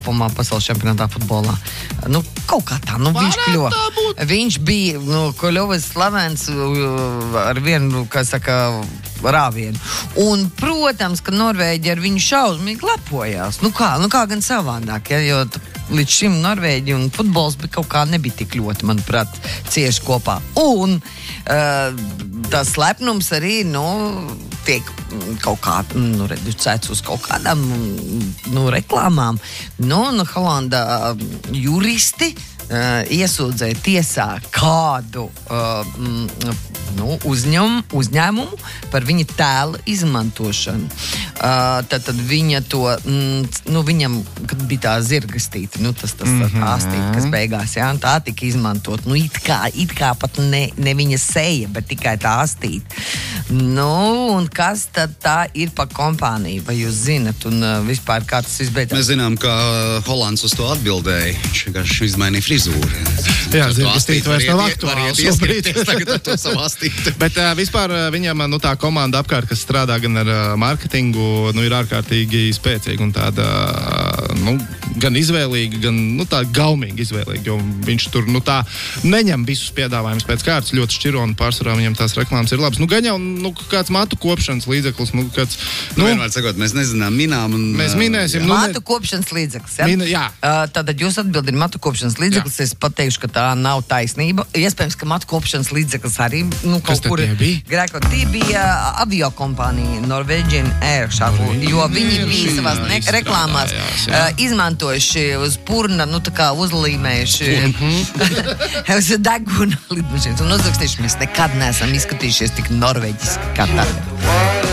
pasaules čempionātā futbolā. Kaut kā tā, viņš kļuva. Viņš bija, kļuvis slavens ar vienu, kā saka, rāvienu. Un, protams, ka Norvēģi ar viņu šausmīgi lepojās. Kā gan savādāk, ja, jo līdz šim Norvēģi un futbols bija kaut kā nebija tik ļoti, manuprāt, cieši kopā. Un tas lepnums arī, tiek kaut kā, reducēts uz kaut kādām, reklāmām. Holandā juristi iesūdzēja tiesā kādu uzņēmumu par viņa tēla izmantošanu. Tad viņa to, viņam, kad bija tā zirgastīte, tas āstīte, kas beigās, jā, tā tika izmantot. It kā pat ne viņa seja, bet tikai tā āstīte. Un kas tad tā ir pa kompāniju? Vai jūs zinat, un vispār kā tas izbeidzās? Mēs zinām, ka Holands uz to atbildēja. Viņš izmainīja frizūru. Jā, zirgastīte vairs nav aktuāls šobrīd. Tagad ar to savu āstīti. Bet vispār viņam, tā komanda apkārt, kas strādā gan ar mārketingu, ir ārkārtīgi spēcīga un tāda, gan izvēlīga, gan, tā gaumīgi izvēlīga, jo viņš tur, tā neņem visus piedāvājumus pēc kārtas, ļoti šķiro un pārsvarā viņam tās reklāmas ir labas. Gan jau, kāds matu kopšanas līdzeklis, kāds, vienmēr sakot, mēs nezinām, minām un... Mēs minēsim, matu kopšanas līdzeklis, ja? Jā. Tātad jūs atbildi matu kopšanas līdzeklis, es pateikšu, ka tā nav taisnība. Iespējams, ka matu kopšanas līdzeklis arī, kaut kur... Grēkot, tie bija aviokompānija Norwegian Air Shuttle, jo viņi bija savās reklāmās izmantojuši uz purna, tā kā uzlīmējuši uz deguna lidmašīnas un uzrakstījuši, mēs nekad neesam izskatījušies tik norvēģiski kā tagad.